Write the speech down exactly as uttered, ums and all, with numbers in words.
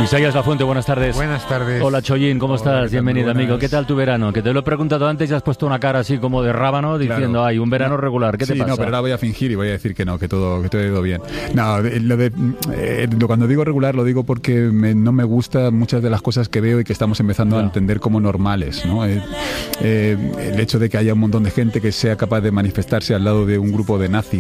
Isaías Lafuente, buenas tardes. Buenas tardes. Hola, Chollín, ¿cómo Hola, estás? Bienvenido, buenas. amigo. ¿Qué tal tu verano? Que te lo he preguntado antes y has puesto una cara así como de rábano diciendo, Claro. ay, un verano regular. ¿Qué sí, te pasa? no, pero ahora voy a fingir y voy a decir que no, que todo, que todo ha ido bien. No, de- lo de, eh, lo- cuando digo regular lo digo porque me- no me gustan muchas de las cosas que veo y que estamos empezando Ya. a entender como normales, ¿no? Eh, eh, el hecho de que haya un montón de gente que sea capaz de manifestarse al lado de un grupo de nazis